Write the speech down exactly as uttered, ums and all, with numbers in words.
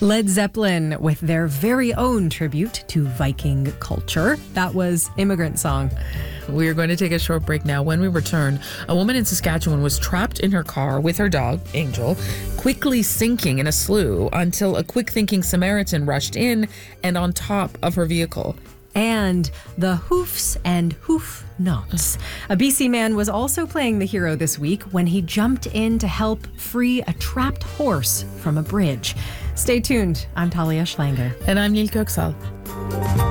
Led Zeppelin with their very own tribute to Viking culture. That was Immigrant Song. We're going to take a short break now. When we return, a woman in Saskatchewan was trapped in her car with her dog, Angel, quickly sinking in a slough until a quick-thinking Samaritan rushed in and on top of her vehicle. And the hoofs and hoof knots. A B C man was also playing the hero this week when he jumped in to help free a trapped horse from a bridge. Stay tuned. I'm Talia Schlanger. And I'm Neil Köksal.